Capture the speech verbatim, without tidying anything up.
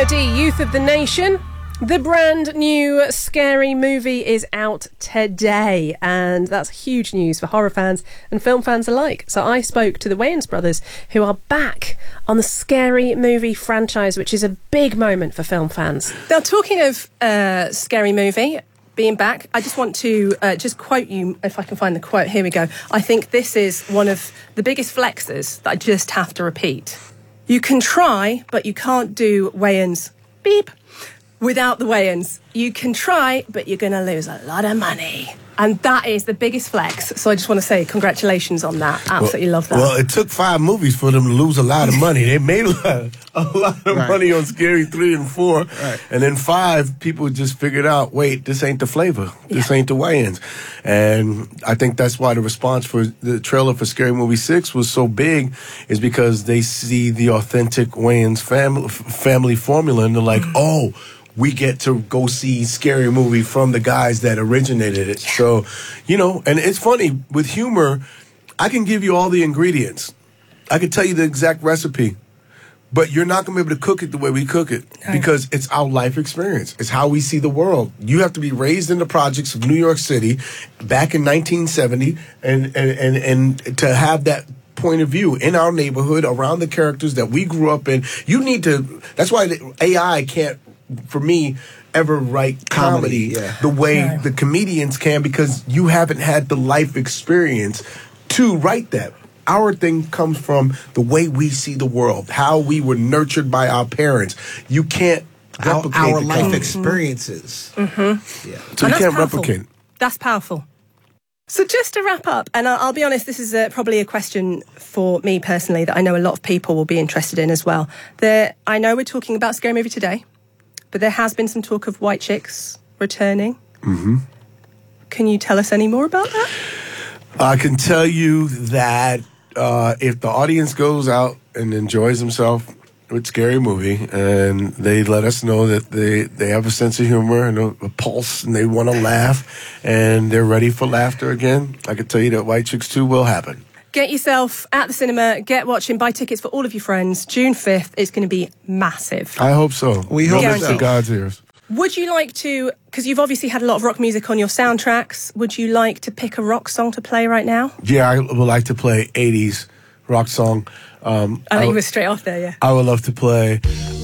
ready, youth of the nation? The brand new Scary Movie is out today, and that's huge news for horror fans and film fans alike. So I spoke to the Wayans brothers, who are back on the Scary Movie franchise, which is a big moment for film fans. Now, talking of uh, Scary Movie being back, I just want to uh, just quote you, if I can find the quote. Here we go. I think this is one of the biggest flexes that I just have to repeat. You can try, but you can't do Wayans beep without the Wayans. You can try, but you're going to lose a lot of money. And that is the biggest flex. So I just want to say congratulations on that. Absolutely well, love that. Well, it took five movies for them to lose a lot of money. They made a lot, a lot of right. money on Scary three and four. Right. And then five, people just figured out, wait, this ain't the flavor. This yeah. ain't the Wayans. And I think that's why the response for the trailer for Scary Movie six was so big, is because they see the authentic Wayans family, family formula, and they're like, mm. oh, we get to go see Scary Movie from the guys that originated it. Yeah. So, you know, and it's funny, with humor, I can give you all the ingredients. I can tell you the exact recipe, but you're not going to be able to cook it the way we cook it, because it's our life experience. It's how we see the world. You have to be raised in the projects of New York City back in nineteen seventy, and, and, and, and to have that point of view in our neighborhood around the characters that we grew up in. You need to, that's why the A I can't, for me, ever write comedy, comedy yeah. the way yeah. the comedians can, because you haven't had the life experience to write that. Our thing comes from the way we see the world, how we were nurtured by our parents. You can't replicate our, our the life comedy. experiences. Mm-hmm. Yeah. So and you can't powerful. replicate. That's powerful. So just to wrap up, and I'll, I'll be honest, this is a, probably a question for me personally that I know a lot of people will be interested in as well. There, I know we're talking about Scary Movie today, but there has been some talk of White Chicks returning. Mm-hmm. Can you tell us any more about that? I can tell you that uh, if the audience goes out and enjoys themselves with Scary Movie, and they let us know that they, they have a sense of humor and a, a pulse, and they want to laugh, and they're ready for laughter again, I can tell you that White Chicks two will happen. Get yourself at the cinema, get watching, buy tickets for all of your friends. June fifth is going to be massive. I hope so. We hope so. God's ears. Would you like to, because you've obviously had a lot of rock music on your soundtracks, would you like to pick a rock song to play right now? Yeah, I would like to play eighties rock song. Um, I think I you were straight off there, yeah. I would love to play